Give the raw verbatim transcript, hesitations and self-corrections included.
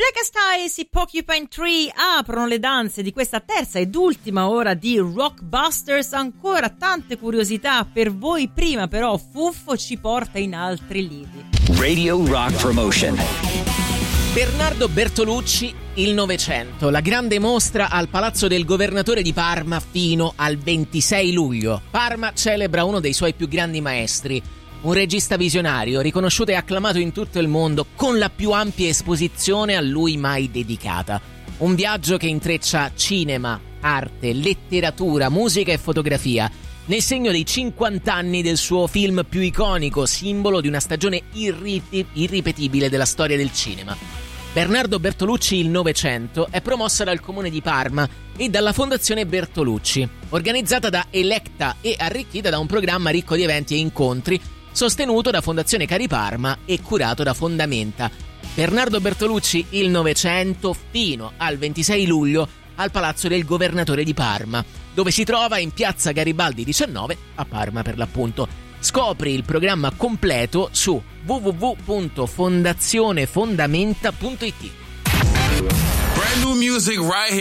Black Skies, i Porcupine Tree aprono le danze di questa terza ed ultima ora di Rockbusters. Ancora tante curiosità per voi, prima però Fuffo ci porta in altri lidi. Radio Rock Promotion. Bernardo Bertolucci, il Novecento, la grande mostra al Palazzo del Governatore di Parma fino al ventisei luglio. Parma celebra uno dei suoi più grandi maestri, un regista visionario, riconosciuto e acclamato in tutto il mondo, con la più ampia esposizione a lui mai dedicata. Un viaggio che intreccia cinema, arte, letteratura, musica e fotografia, nel segno dei cinquanta anni del suo film più iconico, simbolo di una stagione irri- irripetibile della storia del cinema. Bernardo Bertolucci il Novecento è promossa dal Comune di Parma e dalla Fondazione Bertolucci, organizzata da Electa e arricchita da un programma ricco di eventi e incontri, sostenuto da Fondazione Cari Parma e curato da Fondamenta. Bernardo Bertolucci il Novecento fino al ventisei luglio al Palazzo del Governatore di Parma, dove si trova in Piazza Garibaldi diciannove a Parma per l'appunto. Scopri il programma completo su w w w punto fondazione fondamenta punto i t. Brand new music right here.